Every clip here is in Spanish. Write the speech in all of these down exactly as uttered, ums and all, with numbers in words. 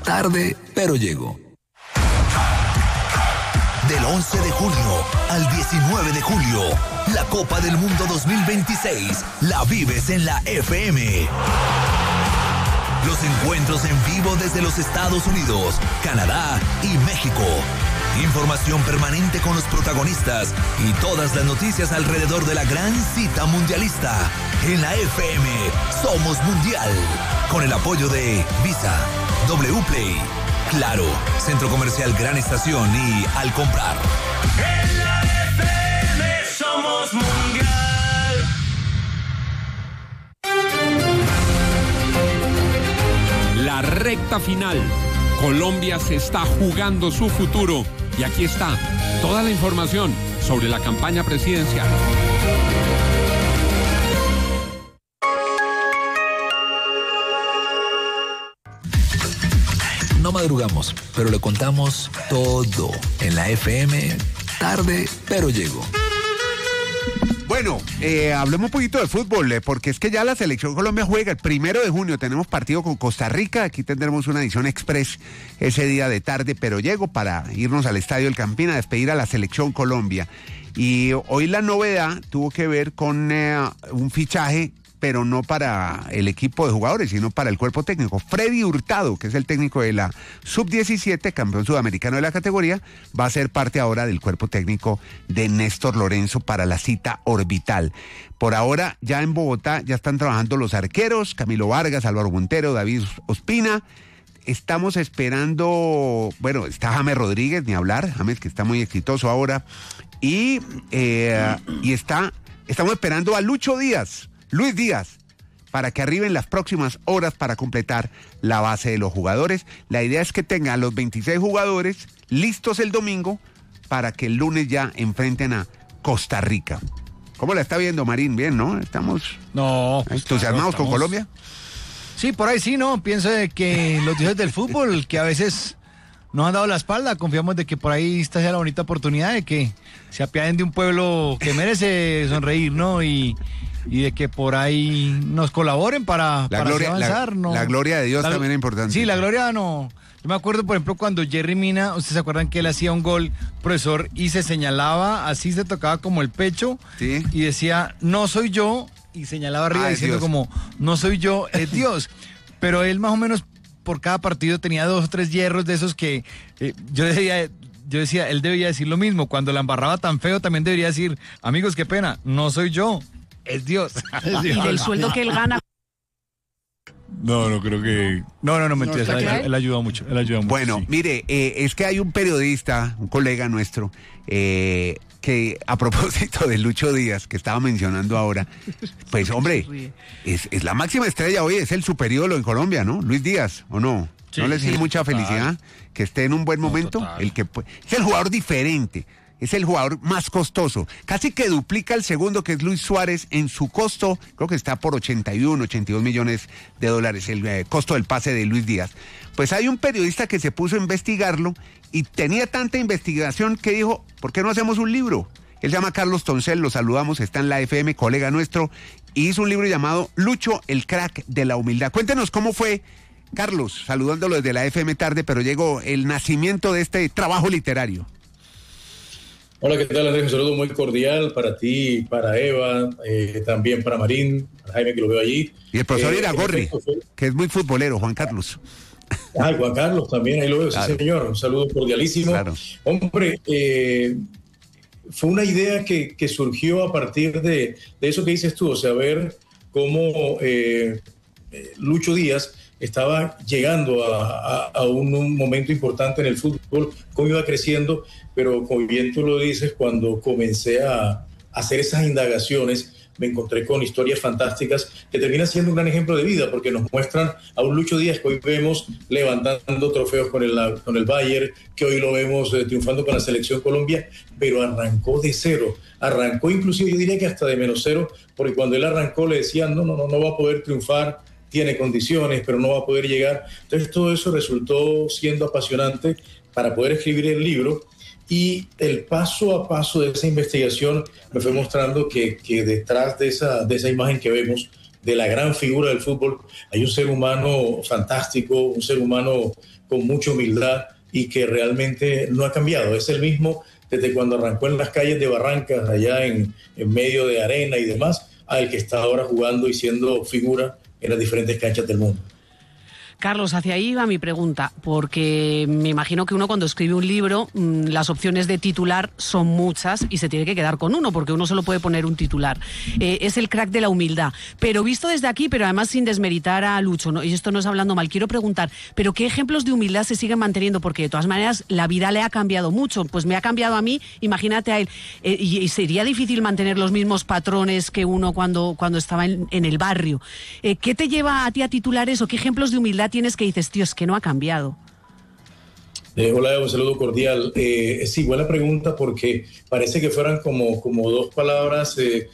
tarde, pero llego. Del once de junio al diecinueve de julio, la Copa del Mundo dos mil veintiséis la vives en la F M. Los encuentros en vivo desde los Estados Unidos, Canadá y México. Información permanente con los protagonistas y todas las noticias alrededor de la gran cita mundialista. En la F M somos mundial. Con el apoyo de Visa, W Play, Claro, Centro Comercial Gran Estación y Al Comprar. En la F M somos mundial. La recta final. Colombia se está jugando su futuro. Y aquí está toda la información sobre la campaña presidencial. No madrugamos, pero le contamos todo en la F M, tarde, pero llego. Bueno, eh, hablemos un poquito de fútbol, eh, porque es que ya la Selección Colombia juega el primero de junio, tenemos partido con Costa Rica, aquí tendremos una edición express ese día de tarde, pero llego para irnos al Estadio El Campín a despedir a la Selección Colombia. Y hoy la novedad tuvo que ver con eh, un fichaje, pero no para el equipo de jugadores, sino para el cuerpo técnico. Freddy Hurtado, que es el técnico de la sub diecisiete, campeón sudamericano de la categoría, va a ser parte ahora del cuerpo técnico de Néstor Lorenzo para la cita orbital. Por ahora, ya en Bogotá, ya están trabajando los arqueros, Camilo Vargas, Álvaro Montero, David Ospina. Estamos esperando, bueno, está James Rodríguez, ni hablar, James que está muy exitoso ahora. Y, eh, y está, estamos esperando a Lucho Díaz, Luis Díaz, para que arriben las próximas horas para completar la base de los jugadores. La idea es que tengan los veintiséis jugadores listos el domingo para que el lunes ya enfrenten a Costa Rica. ¿Cómo la está viendo, Marín? Bien, ¿no? Estamos no, entusiasmados estamos... con Colombia. Sí, por ahí sí, ¿no? Pienso de que los dioses del fútbol, que a veces nos han dado la espalda, confiamos de que por ahí esta sea la bonita oportunidad de que se apiaden de un pueblo que merece sonreír, ¿no? Y... y de que por ahí nos colaboren para, la para gloria, avanzar, la, ¿no? La gloria de Dios la, también es importante. Sí, la gloria no. Yo me acuerdo, por ejemplo, cuando Jerry Mina, ustedes se acuerdan que él hacía un gol, profesor, y se señalaba, así se tocaba como el pecho, ¿sí? Y decía, no soy yo, y señalaba arriba ah, diciendo Dios. Como, no soy yo, es Dios. Pero él más o menos por cada partido tenía dos o tres hierros de esos que eh, yo decía... Yo decía, él debería decir lo mismo. Cuando la embarraba tan feo, también debería decir, amigos, qué pena, no soy yo, es Dios. Es Dios. Y del sueldo que él gana. No, no creo que... No, no, no, mentiras, no, él, él ayuda mucho, él ayuda mucho. Bueno, sí. mire, eh, es que hay un periodista, un colega nuestro, eh, que a propósito de Lucho Díaz, que estaba mencionando ahora, pues hombre, es, es la máxima estrella hoy, es el superídolo en Colombia, ¿no? Luis Díaz, ¿o no? Sí, ¿no les sí, mucha total. Felicidad? Que esté en un buen momento. No, el que es el jugador diferente, es el jugador más costoso. Casi que duplica el segundo, que es Luis Suárez, en su costo. Creo que está por ochenta y uno, ochenta y dos millones de dólares el eh, costo del pase de Luis Díaz. Pues hay un periodista que se puso a investigarlo y tenía tanta investigación que dijo, ¿por qué no hacemos un libro? Él se llama Carlos Toncel, lo saludamos, está en la F M, colega nuestro, y hizo un libro llamado Lucho, el crack de la humildad. Cuéntenos cómo fue, Carlos, saludándolo desde la F M tarde, pero llegó el nacimiento de este trabajo literario. Hola, ¿qué tal, Andrés? Un saludo muy cordial para ti, para Eva, eh, también para Marín, para Jaime, que lo veo allí. Y el profesor eh, Iragorri, fue... que es muy futbolero, Juan Carlos. Ah, Juan Carlos también, ahí lo veo, claro. Sí, señor. Un saludo cordialísimo. Claro. Hombre, eh, fue una idea que, que surgió a partir de, de eso que dices tú, o sea, ver cómo eh, Lucho Díaz estaba llegando a, a, a un, un momento importante en el fútbol, cómo iba creciendo, pero como bien tú lo dices, cuando comencé a, a hacer esas indagaciones, me encontré con historias fantásticas que terminan siendo un gran ejemplo de vida, porque nos muestran a un Lucho Díaz que hoy vemos levantando trofeos con el, con el Bayern, que hoy lo vemos eh, triunfando con la Selección Colombia, pero arrancó de cero, arrancó inclusive yo diría que hasta de menos cero, porque cuando él arrancó le decían no, no, no, no va a poder triunfar, tiene condiciones, pero no va a poder llegar. Entonces todo eso resultó siendo apasionante para poder escribir el libro, y el paso a paso de esa investigación me fue mostrando que, que detrás de esa, de esa imagen que vemos de la gran figura del fútbol, hay un ser humano fantástico, un ser humano con mucha humildad y que realmente no ha cambiado. Es el mismo desde cuando arrancó en las calles de Barrancas, allá en, en medio de arena y demás, al que está ahora jugando y siendo figura en las diferentes canchas del mundo. Carlos, hacia ahí va mi pregunta, porque me imagino que uno cuando escribe un libro, las opciones de titular son muchas y se tiene que quedar con uno, porque uno solo puede poner un titular. Eh, es el crack de la humildad. Pero visto desde aquí, pero además sin desmeritar a Lucho, ¿no? Y esto no es hablando mal, quiero preguntar, ¿pero qué ejemplos de humildad se siguen manteniendo? Porque de todas maneras la vida le ha cambiado mucho, pues me ha cambiado a mí, imagínate a él. Eh, y, y sería difícil mantener los mismos patrones que uno cuando, cuando estaba en, en el barrio. Eh, ¿Qué te lleva a ti a titular eso? ¿Qué ejemplos de humildad tienes que dices, tío, es que no ha cambiado? Eh, hola, un saludo cordial. Eh, sí, buena pregunta, porque parece que fueran como, como dos palabras eh,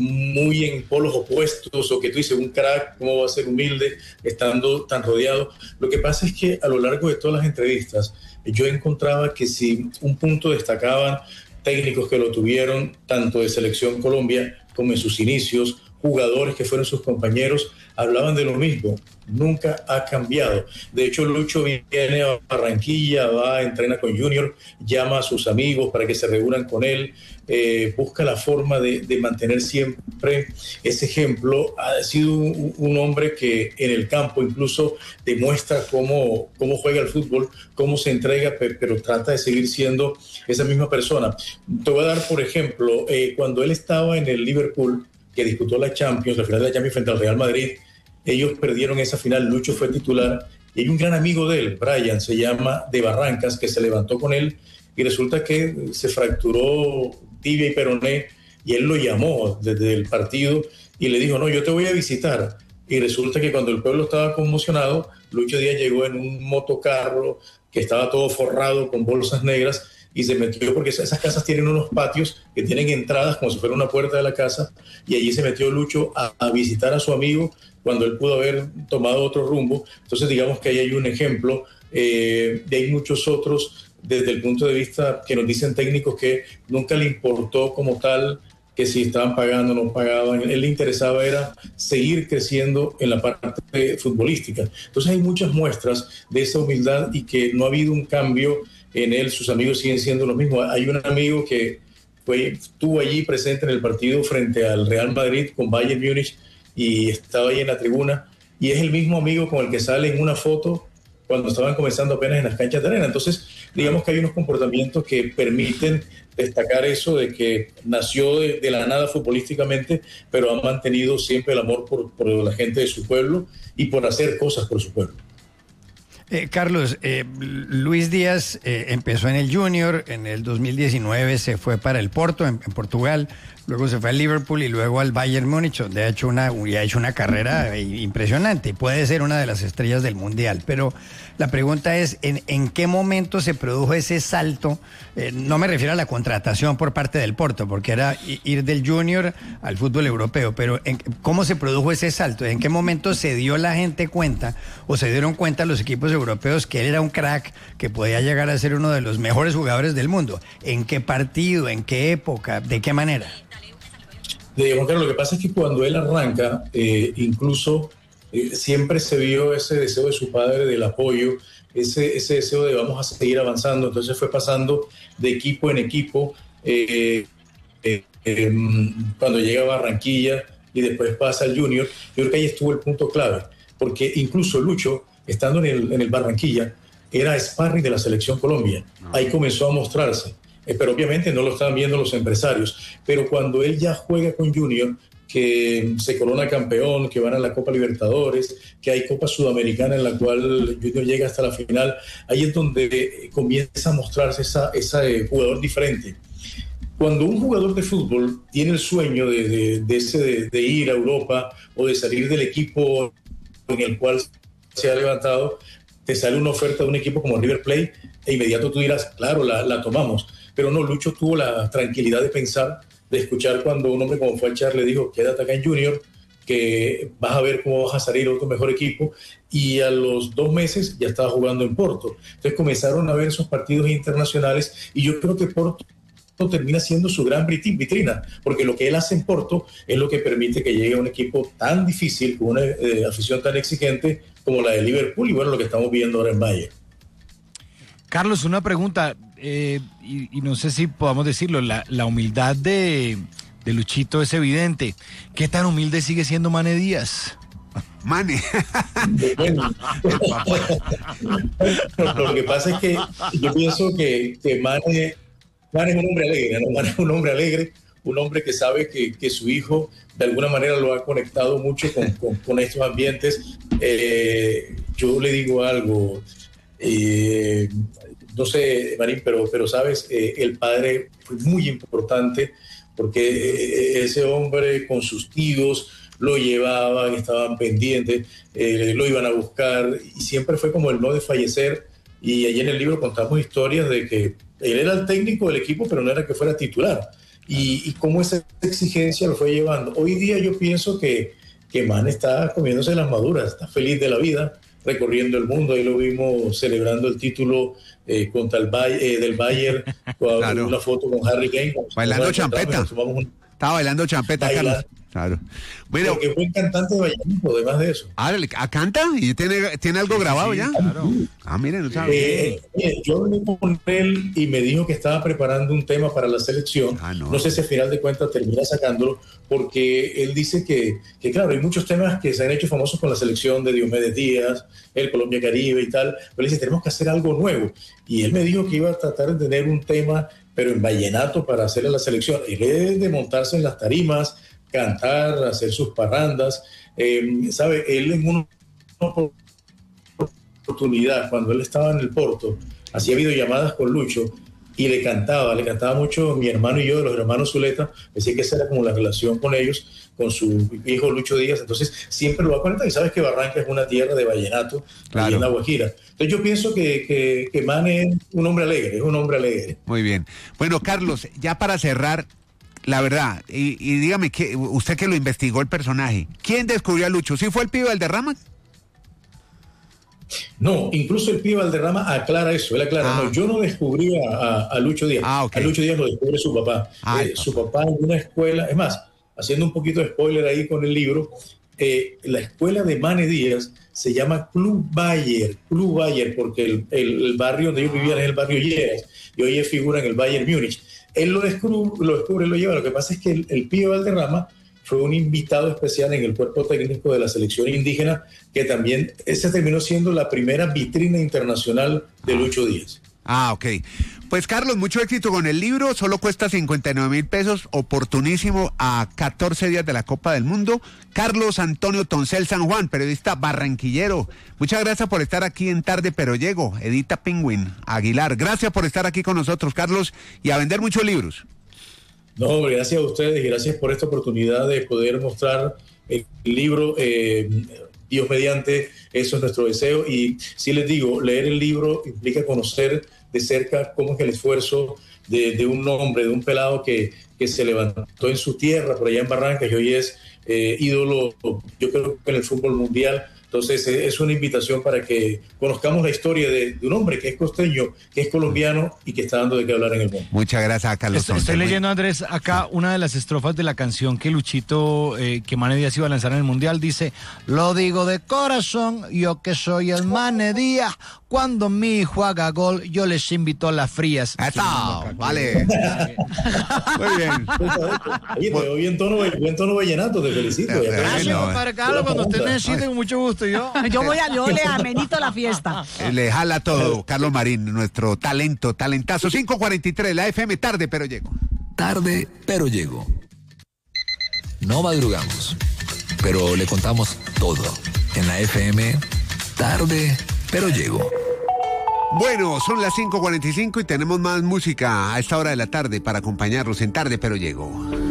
muy en polos opuestos, o que tú dices, un crack, ¿cómo va a ser humilde estando tan rodeado? Lo que pasa es que a lo largo de todas las entrevistas yo encontraba que si un punto destacaban técnicos que lo tuvieron, tanto de Selección Colombia como en sus inicios, jugadores que fueron sus compañeros, hablaban de lo mismo. Nunca ha cambiado. De hecho, Lucho viene a Barranquilla, va, entrena con Junior, llama a sus amigos para que se reúnan con él, eh, busca la forma de, de mantener siempre ese ejemplo. Ha sido un, un hombre que en el campo incluso demuestra cómo, cómo juega el fútbol, cómo se entrega, pero, pero trata de seguir siendo esa misma persona. Te voy a dar, por ejemplo, eh, cuando él estaba en el Liverpool, que disputó la Champions, la final de la Champions frente al Real Madrid, ellos perdieron esa final, Lucho fue titular, y hay un gran amigo de él, Brian, se llama, de Barrancas, que se levantó con él, y resulta que se fracturó tibia y peroné, y él lo llamó desde el partido, y le dijo, no, yo te voy a visitar, y resulta que cuando el pueblo estaba conmocionado, Lucho Díaz llegó en un motocarro, que estaba todo forrado con bolsas negras, y se metió, porque esas casas tienen unos patios que tienen entradas como si fuera una puerta de la casa, y allí se metió Lucho a, a visitar a su amigo cuando él pudo haber tomado otro rumbo. Entonces digamos que ahí hay un ejemplo, eh, y hay muchos otros desde el punto de vista que nos dicen técnicos que nunca le importó como tal que si estaban pagando o no pagaban, él le interesaba era seguir creciendo en la parte futbolística. Entonces hay muchas muestras de esa humildad y que no ha habido un cambio en él, sus amigos siguen siendo los mismos. Hay un amigo que fue, estuvo allí presente en el partido frente al Real Madrid con Bayern Múnich y estaba ahí en la tribuna, y es el mismo amigo con el que sale en una foto cuando estaban comenzando apenas en las canchas de arena. Entonces, digamos que hay unos comportamientos que permiten destacar eso de que nació de, de la nada futbolísticamente, pero ha mantenido siempre el amor por, por la gente de su pueblo y por hacer cosas por su pueblo. Eh, Carlos, eh, Luis Díaz eh, empezó en el Junior, en el dos mil diecinueve se fue para el Porto, en, en Portugal, luego se fue al Liverpool y luego al Bayern Múnich, donde ha hecho una, ha hecho una carrera impresionante, puede ser una de las estrellas del Mundial, pero la pregunta es, ¿en, en qué momento se produjo ese salto? Eh, no me refiero a la contratación por parte del Porto, porque era ir del Junior al fútbol europeo, pero en, ¿cómo se produjo ese salto? ¿En qué momento se dio la gente cuenta o se dieron cuenta los equipos europeos que él era un crack, que podía llegar a ser uno de los mejores jugadores del mundo? ¿En qué partido? ¿En qué época? ¿De qué manera? De Juan Carlos, lo que pasa es que cuando él arranca, eh, incluso eh, siempre se vio ese deseo de su padre del apoyo, ese, ese deseo de vamos a seguir avanzando. Entonces fue pasando de equipo en equipo, eh, eh, eh, cuando llega a Barranquilla y después pasa al Junior. Yo creo que ahí estuvo el punto clave, porque incluso Lucho, estando en el, en el Barranquilla, era sparring de la Selección Colombia. Ahí comenzó a mostrarse. Eh, pero obviamente no lo estaban viendo los empresarios. Pero cuando él ya juega con Junior, que se corona campeón, que van a la Copa Libertadores, que hay Copa Sudamericana en la cual Junior llega hasta la final, ahí es donde comienza a mostrarse esa, esa eh, jugador diferente. Cuando un jugador de fútbol tiene el sueño de, de, de, ese, de, de ir a Europa o de salir del equipo en el cual se ha levantado, te sale una oferta de un equipo como River Plate e inmediato tú dirás, claro, la, la tomamos. Pero no, Lucho tuvo la tranquilidad de pensar, de escuchar cuando un hombre como Falchar le dijo, quédate acá en Junior, que vas a ver cómo vas a salir a otro mejor equipo, y a los dos meses ya estaba jugando en Porto. Entonces comenzaron a ver esos partidos internacionales, y yo creo que Porto termina siendo su gran vitrina, porque lo que él hace en Porto es lo que permite que llegue a un equipo tan difícil, con una eh, afición tan exigente como la de Liverpool, y bueno, lo que estamos viendo ahora en Bayern. Carlos, una pregunta, eh, y, y no sé si podamos decirlo, la, la humildad de, de Luchito es evidente. ¿Qué tan humilde sigue siendo Mane Díaz? Mane. Bueno, lo que pasa es que yo pienso que, que Mane, Mane es un hombre alegre, ¿no? Mane es un hombre alegre, un hombre que sabe que, que su hijo de alguna manera lo ha conectado mucho con, con, con estos ambientes. Eh, yo le digo algo, eh, no sé, Marín, pero, pero sabes, eh, el padre fue muy importante porque eh, ese hombre con sus tíos lo llevaban, estaban pendientes, eh, lo iban a buscar, y siempre fue como el no desfallecer. Y allí en el libro contamos historias de que él era el técnico del equipo, pero no era que fuera titular. Y, y cómo esa exigencia lo fue llevando. Hoy día yo pienso que, que Mane está comiéndose las maduras, está feliz de la vida, recorriendo el mundo. Ahí lo vimos celebrando el título eh, contra el Bay, eh, del Bayern, con claro. Una foto con Harry Kane. Bailando champeta. Un... Estaba bailando champeta, Baila. Carlos. Claro. Bueno, porque fue un cantante de vallenato, además de eso. Ah, ¿canta? ¿Y tiene, tiene algo sí, grabado sí, ya? Claro. Ah, miren, no sabe. Eh, eh, yo hablé con él y me dijo que estaba preparando un tema para la selección. Ah, no. No sé si al final de cuentas termina sacándolo, porque él dice que, que, claro, hay muchos temas que se han hecho famosos con la selección de Diomedes Díaz, el Colombia Caribe y tal, pero él dice, tenemos que hacer algo nuevo. Y él me dijo que iba a tratar de tener un tema, pero en vallenato, para hacerle la selección. En vez de montarse en las tarimas, cantar, hacer sus parrandas, eh, ¿sabe? Él en una oportunidad, cuando él estaba en el Porto, hacía videollamadas con Lucho y le cantaba, le cantaba mucho mi hermano y yo, de los hermanos Zuleta, decía que esa era como la relación con ellos, con su hijo Lucho Díaz, entonces siempre lo va a conectar, y sabes que Barranca es una tierra de vallenato, claro. Y en La Guajira. Entonces yo pienso que, que, que Mane es un hombre alegre, es un hombre alegre. Muy bien. Bueno, Carlos, ya para cerrar, la verdad, y, y dígame, que usted que lo investigó el personaje, ¿quién descubrió a Lucho? ¿Sí fue el pibe Valderrama? No, incluso el pibe Valderrama aclara eso, él aclara, ah. no, yo no descubrí a, a, a Lucho Díaz, ah, okay. A Lucho Díaz lo descubre su papá, ah, eh, su papá en una escuela, es más, haciendo un poquito de spoiler ahí con el libro, eh, la escuela de Mane Díaz se llama Club Bayer, Club Bayer, porque el, el, el barrio donde ellos vivían es el barrio Lleras, y hoy figura en el Bayern Múnich. Él lo descubre, lo descubre, lo lleva. Lo que pasa es que el, el pibe Valderrama fue un invitado especial en el cuerpo técnico de la selección indígena, que también esa terminó siendo la primera vitrina internacional de Lucho Díaz. Ah, ok. Pues Carlos, mucho éxito con el libro, solo cuesta cincuenta y nueve mil pesos, oportunísimo a catorce días de la Copa del Mundo. Carlos Antonio Toncel San Juan, periodista barranquillero, muchas gracias por estar aquí en Tarde Pero Llego. Edita Penguin Aguilar, gracias por estar aquí con nosotros, Carlos, y a vender muchos libros. No, gracias a ustedes y gracias por esta oportunidad de poder mostrar el libro. Eh, Dios mediante, eso es nuestro deseo. Y sí les digo, leer el libro implica conocer de cerca cómo es el esfuerzo de, de un hombre, de un pelado que, que se levantó en su tierra, por allá en Barranca, que hoy es eh, ídolo, yo creo que en el fútbol mundial. Entonces es una invitación para que conozcamos la historia de, de un hombre que es costeño, que es colombiano y que está dando de qué hablar en el mundo. Muchas gracias, Carlos. Estoy, estoy leyendo, Andrés, acá una de las estrofas de la canción que Luchito, eh, que Mane Díaz iba a lanzar en el Mundial, dice: lo digo de corazón, yo que soy el Mane Díaz, cuando mi hijo haga gol, yo les invito a las frías. ¡Eso! Vale. Muy bien. Oye, te doy en tono, en tono vallenato, te felicito. Gracias, compadre Carlos, cuando usted necesite, con mucho gusto. Yo, yo voy a, yo le amenito la fiesta. Le jala todo, Carlos Marín, nuestro talento, talentazo. cinco cuarenta y tres, la F M, tarde pero llego. Tarde pero llego. No madrugamos, pero le contamos todo. En la F M, tarde pero llego. Bueno, son las cinco cuarenta y cinco y tenemos más música a esta hora de la tarde para acompañarlos en Tarde pero llego.